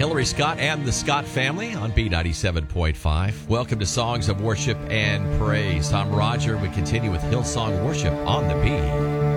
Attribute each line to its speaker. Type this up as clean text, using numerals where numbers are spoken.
Speaker 1: Hillary Scott and the Scott family on B97.5. Welcome to Songs of Worship and Praise. I'm Roger. We continue with Hillsong Worship on the B.